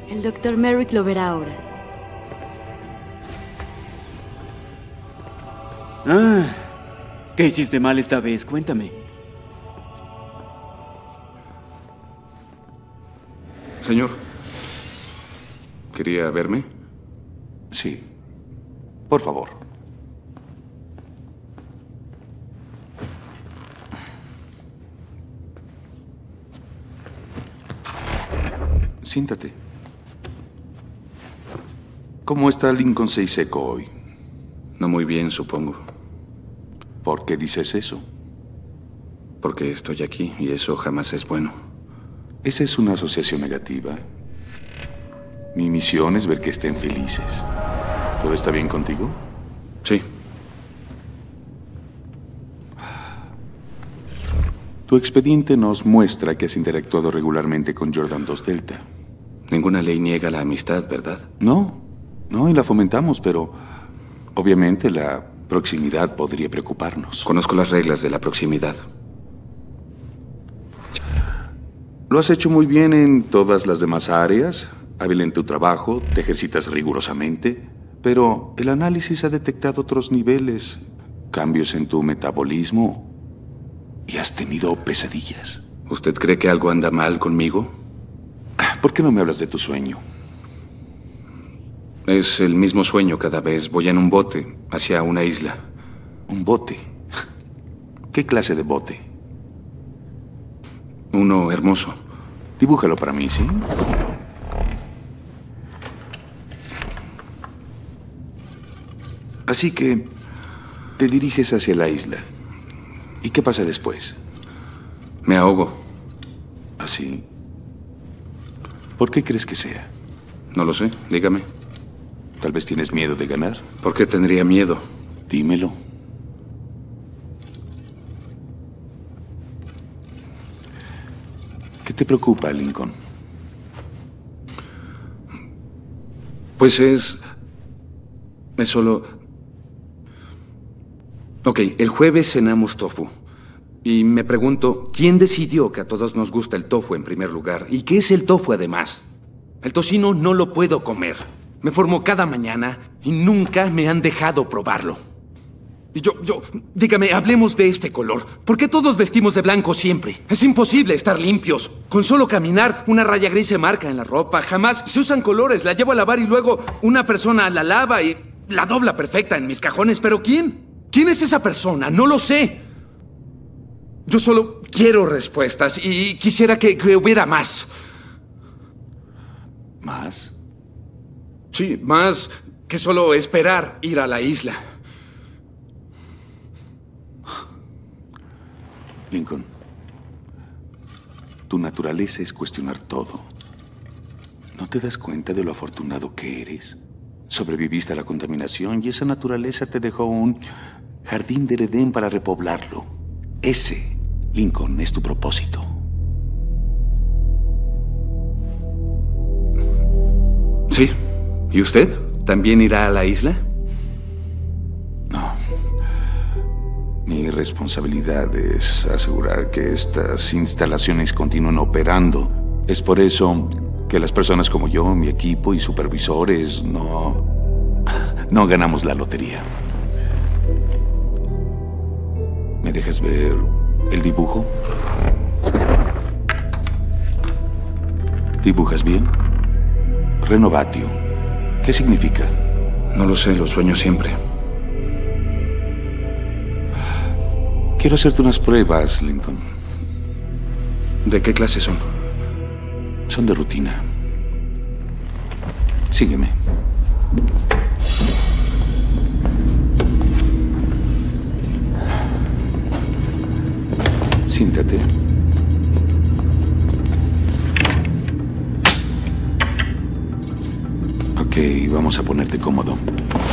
El Dr. Merrick lo verá ahora. Ah, ¿qué hiciste mal esta vez? Cuéntame. Señor, ¿quería verme? Sí. Por favor. Siéntate. ¿Cómo está Lincoln Seiseco hoy? No muy bien, supongo. ¿Por qué dices eso? Porque estoy aquí y eso jamás es bueno. Esa es una asociación negativa. Mi misión es ver que estén felices. ¿Todo está bien contigo? Sí. Tu expediente nos muestra que has interactuado regularmente con Jordan 2 Delta. Ninguna ley niega la amistad, ¿verdad? No, y la fomentamos, pero obviamente la proximidad podría preocuparnos. Conozco las reglas de la proximidad. Lo has hecho muy bien en todas las demás áreas, hábil en tu trabajo, te ejercitas rigurosamente, pero el análisis ha detectado otros niveles, cambios en tu metabolismo y has tenido pesadillas. ¿Usted cree que algo anda mal conmigo? ¿Por qué no me hablas de tu sueño? Es el mismo sueño cada vez. Voy en un bote hacia una isla. ¿Un bote? ¿Qué clase de bote? Uno hermoso. Dibújalo para mí, ¿sí? Así que te diriges hacia la isla. ¿Y qué pasa después? Me ahogo. ¿Así? ¿Por qué crees que sea? No lo sé, dígame. Tal vez tienes miedo de ganar. ¿Por qué tendría miedo? Dímelo. ¿Qué te preocupa, Lincoln? Pues es solo... Ok, el jueves cenamos tofu. Y me pregunto, ¿quién decidió que a todos nos gusta el tofu en primer lugar? ¿Y qué es el tofu además? El tocino no lo puedo comer. Me formo cada mañana y nunca me han dejado probarlo. Y dígame, hablemos de este color. ¿Por qué todos vestimos de blanco siempre? Es imposible estar limpios. Con solo caminar, una raya gris se marca en la ropa. Jamás se usan colores. La llevo a lavar y luego una persona la lava y la dobla perfecta en mis cajones. ¿Pero quién? ¿Quién es esa persona? No lo sé. Yo solo quiero respuestas y quisiera que hubiera más. ¿Más? Sí, más que solo esperar ir a la isla. Lincoln, tu naturaleza es cuestionar todo. ¿No te das cuenta de lo afortunado que eres? Sobreviviste a la contaminación y esa naturaleza te dejó un jardín del Edén para repoblarlo. Ese, Lincoln, es tu propósito. Sí. ¿Y usted? ¿También irá a la isla? No. Mi responsabilidad es asegurar que estas instalaciones continúen operando. Es por eso que las personas como yo, mi equipo y supervisores no ganamos la lotería. ¿Me dejas ver el dibujo? ¿Dibujas bien? Renovatio. ¿Qué significa? No lo sé, lo sueño siempre. Quiero hacerte unas pruebas, Lincoln. ¿De qué clase son? Son de rutina. Sígueme. Siéntate. Ok, vamos a ponerte cómodo.